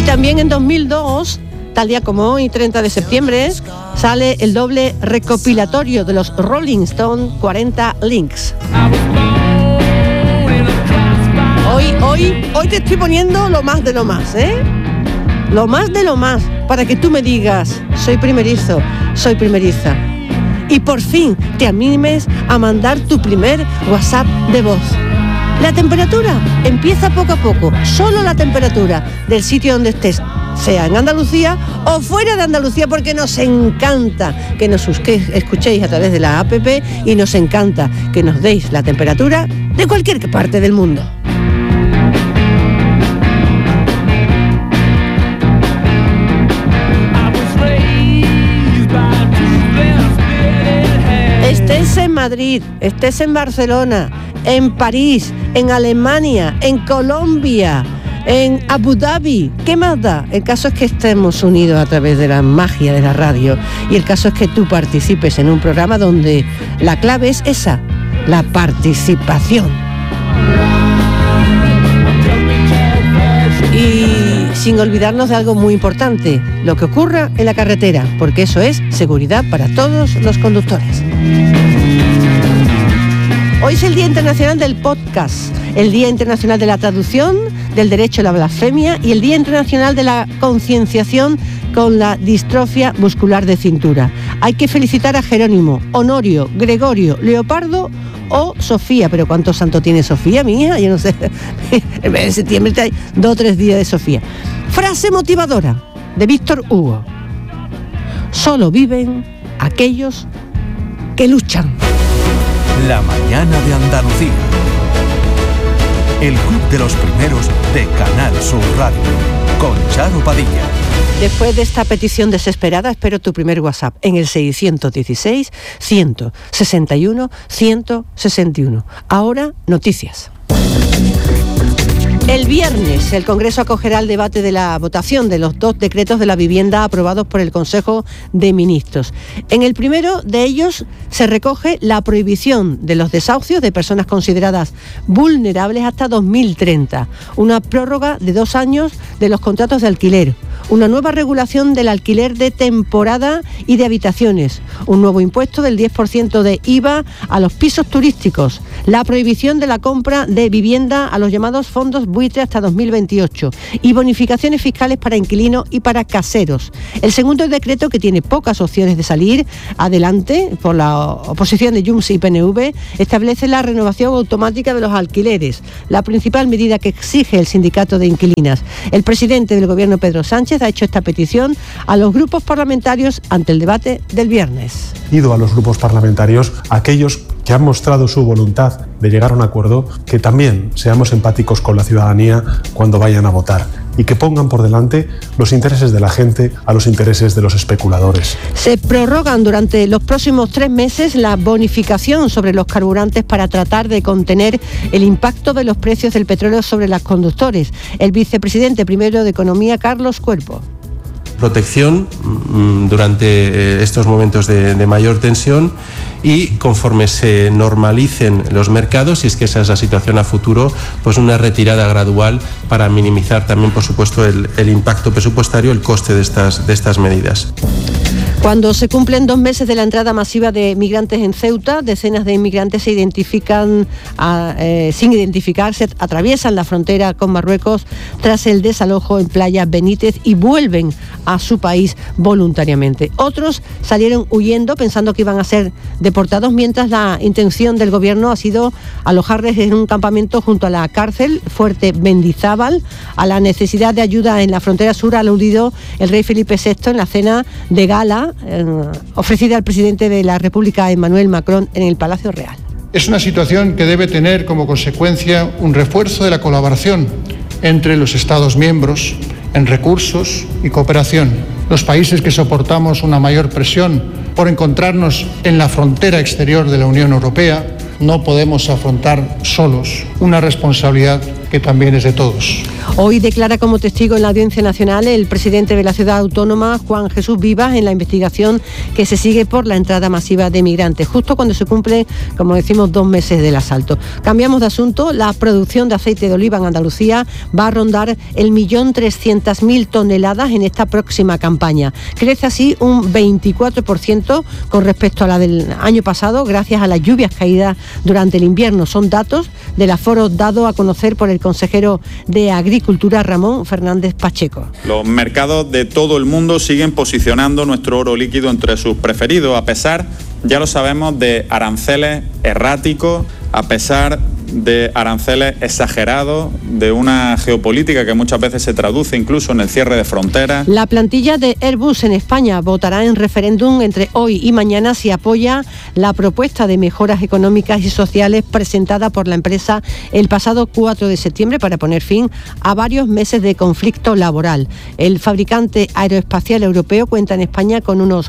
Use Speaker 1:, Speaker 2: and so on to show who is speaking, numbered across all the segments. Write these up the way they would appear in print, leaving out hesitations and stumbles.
Speaker 1: también en 2002, tal día como hoy, 30 de septiembre, sale el doble recopilatorio de los Rolling Stones, 40 Links. Hoy te estoy poniendo lo más de lo más, ¿eh? Lo más de lo más, para que tú me digas, soy primerizo, soy primeriza. Y por fin te animes a mandar tu primer WhatsApp de voz. La temperatura empieza poco a poco, solo la temperatura del sitio donde estés, sea en Andalucía o fuera de Andalucía, porque nos encanta que nos escuchéis a través de la app y nos encanta que nos deis la temperatura de cualquier parte del mundo. Estés en Madrid, estés en Barcelona, en París, en Alemania, en Colombia, en Abu Dhabi, ¿qué más da? El caso es que estemos unidos a través de la magia de la radio, y el caso es que tú participes en un programa donde la clave es esa, la participación. Y sin olvidarnos de algo muy importante, lo que ocurra en la carretera, porque eso es seguridad para todos los conductores. Hoy es el Día Internacional del Podcast, el Día Internacional de la Traducción, del Derecho a la Blasfemia y el Día Internacional de la Concienciación con la Distrofia Muscular de Cintura. Hay que felicitar a Jerónimo, Honorio, Gregorio, Leopardo o Sofía. Pero ¿cuántos santos tiene Sofía, mi hija? Yo no sé. En vez de septiembre hay 2 o 3 días de Sofía. Frase motivadora de Víctor Hugo. Solo viven aquellos que luchan.
Speaker 2: La mañana de Andalucía. El club de los primeros de Canal Sur Radio. Con Charo Padilla.
Speaker 1: Después de esta petición desesperada, espero tu primer WhatsApp en el 616-161-161. Ahora, noticias. El viernes, el Congreso acogerá el debate de la votación de los 2 decretos de la vivienda aprobados por el Consejo de Ministros. En el primero de ellos se recoge la prohibición de los desahucios de personas consideradas vulnerables hasta 2030, una prórroga de 2 años de los contratos de alquiler, una nueva regulación del alquiler de temporada y de habitaciones, un nuevo impuesto del 10% de IVA a los pisos turísticos, la prohibición de la compra de vivienda a los llamados fondos buitre hasta 2028 y bonificaciones fiscales para inquilinos y para caseros. El segundo decreto, que tiene pocas opciones de salir adelante por la oposición de Junts y PNV, establece la renovación automática de los alquileres, la principal medida que exige el sindicato de inquilinas. El presidente del Gobierno, Pedro Sánchez, ha hecho esta petición a los grupos parlamentarios ante el debate del viernes.
Speaker 3: Pido a los grupos parlamentarios, aquellos que han mostrado su voluntad de llegar a un acuerdo, que también seamos empáticos con la ciudadanía cuando vayan a votar y que pongan por delante los intereses de la gente a los intereses de los especuladores.
Speaker 1: Se prorrogan durante los próximos 3 meses la bonificación sobre los carburantes para tratar de contener el impacto de los precios del petróleo sobre los conductores. El vicepresidente primero de Economía, Carlos Cuerpo.
Speaker 4: Protección durante estos momentos de mayor tensión, y conforme se normalicen los mercados, si es que esa es la situación a futuro, pues una retirada gradual para minimizar también, por supuesto, el impacto presupuestario, el coste de estas medidas.
Speaker 1: Cuando se cumplen 2 meses de la entrada masiva de migrantes en Ceuta, decenas de inmigrantes se identifican sin identificarse, atraviesan la frontera con Marruecos tras el desalojo en Playa Benítez y vuelven a su país voluntariamente. Otros salieron huyendo pensando que iban a ser deportados, mientras la intención del gobierno ha sido alojarles en un campamento junto a la cárcel Fuerte Mendizábal. A la necesidad de ayuda en la frontera sur ha aludido el rey Felipe VI en la cena de gala ofrecida al presidente de la República, Emmanuel Macron, en el Palacio Real.
Speaker 5: Es una situación que debe tener como consecuencia un refuerzo de la colaboración entre los Estados miembros en recursos y cooperación. Los países que soportamos una mayor presión por encontrarnos en la frontera exterior de la Unión Europea no podemos afrontar solos una responsabilidad que también es de todos.
Speaker 1: Hoy declara como testigo en la Audiencia Nacional el presidente de la ciudad autónoma, Juan Jesús Vivas, en la investigación que se sigue por la entrada masiva de migrantes, justo cuando se cumplen, como decimos, 2 meses del asalto. Cambiamos de asunto. La producción de aceite de oliva en Andalucía va a rondar el 1.300.000 toneladas en esta próxima campaña. Crece así un 24% con respecto a la del año pasado, gracias a las lluvias caídas durante el invierno. Son datos del aforo dado a conocer por el consejero de Agricultura, Ramón Fernández Pacheco.
Speaker 6: Los mercados de todo el mundo siguen posicionando nuestro oro líquido entre sus preferidos, a pesar, ya lo sabemos, de aranceles erráticos, a pesar de aranceles exagerados, de una geopolítica que muchas veces se traduce incluso en el cierre de fronteras.
Speaker 1: La plantilla de Airbus en España votará en referéndum entre hoy y mañana si apoya la propuesta de mejoras económicas y sociales presentada por la empresa el pasado 4 de septiembre para poner fin a varios meses de conflicto laboral. El fabricante aeroespacial europeo cuenta en España con unos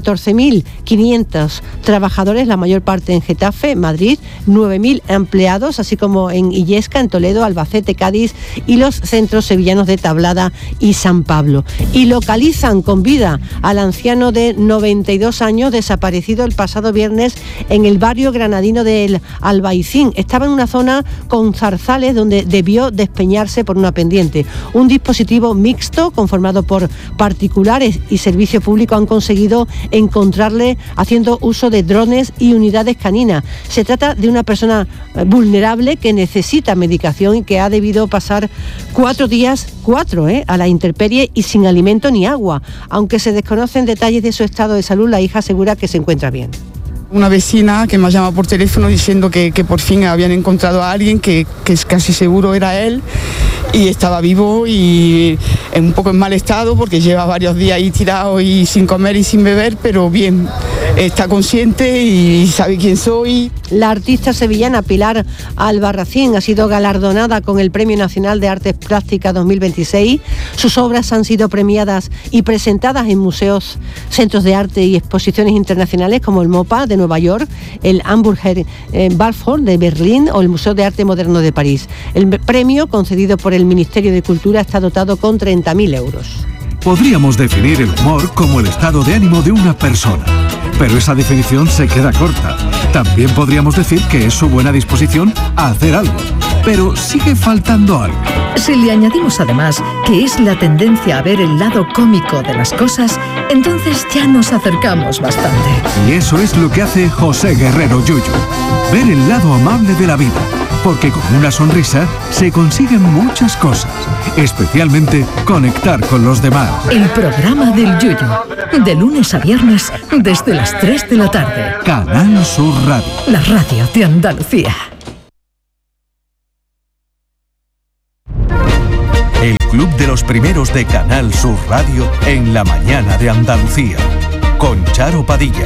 Speaker 1: 14.500 trabajadores, la mayor parte en Getafe, Madrid, 9.000 empleados, así como en Illesca, en Toledo, Albacete, Cádiz y los centros sevillanos de Tablada y San Pablo. Y localizan con vida al anciano de 92 años desaparecido el pasado viernes en el barrio granadino del Albaicín. Estaba en una zona con zarzales donde debió despeñarse por una pendiente. Un dispositivo mixto conformado por particulares y servicio público han conseguido encontrarle haciendo uso de drones y unidades caninas. Se trata de una persona vulnerable que necesita medicación y que ha debido pasar 4 días a la intemperie y sin alimento ni agua. Aunque se desconocen detalles de su estado de salud, la hija asegura que se encuentra bien.
Speaker 7: Una vecina que me ha llamado por teléfono diciendo que por fin habían encontrado a alguien que es casi seguro era él y estaba vivo y un poco en mal estado porque lleva varios días ahí tirado y sin comer y sin beber, pero bien, está consciente y sabe quién soy.
Speaker 1: La artista sevillana Pilar Albarracín ha sido galardonada con el Premio Nacional de Artes Plásticas 2026. Sus obras han sido premiadas y presentadas en museos, centros de arte y exposiciones internacionales como el MoPA de Nueva York, el Hamburger Waldorf de Berlín o el Museo de Arte Moderno de París. El premio, concedido por el Ministerio de Cultura, está dotado con 30.000 euros.
Speaker 2: Podríamos definir el humor como el estado de ánimo de una persona, pero esa definición se queda corta. También podríamos decir que es su buena disposición a hacer algo, pero sigue faltando algo.
Speaker 8: Si le añadimos además que es la tendencia a ver el lado cómico de las cosas, entonces ya nos acercamos bastante.
Speaker 2: Y eso es lo que hace José Guerrero Yuyu, ver el lado amable de la vida, porque con una sonrisa se consiguen muchas cosas, especialmente conectar con los demás.
Speaker 8: El programa del Yuyu, de lunes a viernes desde las 3 de la tarde.
Speaker 2: Canal Sur Radio.
Speaker 8: La radio de Andalucía.
Speaker 2: El Club de los Primeros de Canal Sur Radio en la mañana de Andalucía, con Charo Padilla.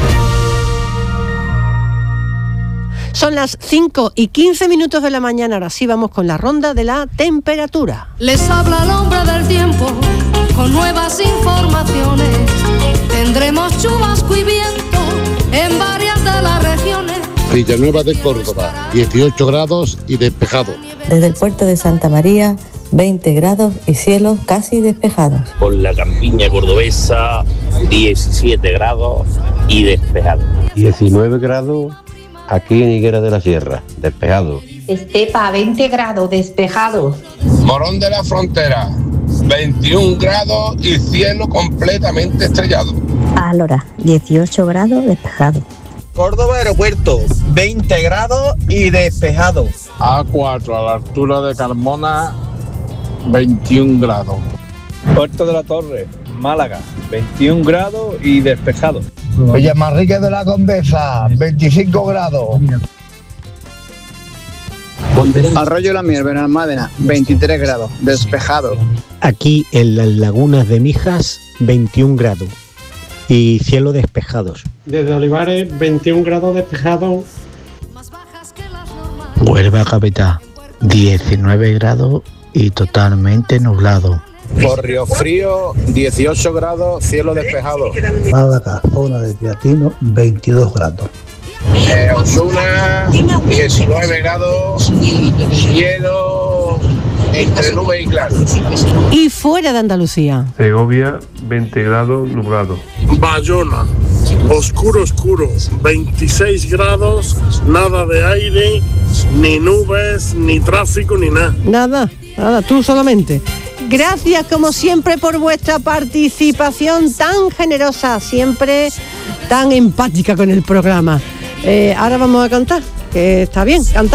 Speaker 1: Son las 5:15 de la mañana, ahora sí vamos con la ronda de la temperatura.
Speaker 9: Les habla el hombre del tiempo con nuevas informaciones. Tendremos chubasco y viento en varias de las regiones.
Speaker 10: Villanueva de Córdoba, 18 grados y despejado.
Speaker 11: Desde el puerto de Santa María, 20 grados y cielos casi despejados.
Speaker 12: Por la campiña cordobesa, 17 grados y despejado.
Speaker 13: 19 grados aquí en Higuera de la Sierra, despejado.
Speaker 14: Estepa, 20 grados, despejado.
Speaker 15: Morón de la Frontera, 21 grados y cielo completamente estrellado.
Speaker 16: Alora, 18 grados, despejado.
Speaker 17: Córdoba Aeropuerto, 20 grados y despejado.
Speaker 18: A4 a la altura de Carmona, 21 grados.
Speaker 19: Puerto de la Torre, Málaga, 21 grados y despejado.
Speaker 20: Villamarrique de la Condesa, 25 grados.
Speaker 21: Arroyo La Miel, Benalmádena, 23 grados, despejado.
Speaker 22: Aquí en las lagunas de Mijas, 21 grados y cielo despejados.
Speaker 3: Desde Olivares, 21 grados despejados.
Speaker 22: Huelva capital, 19 grados y totalmente nublado.
Speaker 21: Por Río Frío, 18 grados, cielo despejado.
Speaker 23: Málaga, zona de Teatino, 22 grados.
Speaker 15: Osuna, 19 grados, cielo entre nubes y claros.
Speaker 1: Y fuera de Andalucía.
Speaker 4: Segovia, 20 grados, nublado.
Speaker 5: Bayona, oscuro, 26 grados, nada de aire, ni nubes, ni tráfico, ni nada.
Speaker 1: Nada, tú solamente. Gracias como siempre por vuestra participación tan generosa, siempre tan empática con el programa. Ahora vamos a cantar, que está bien cantar.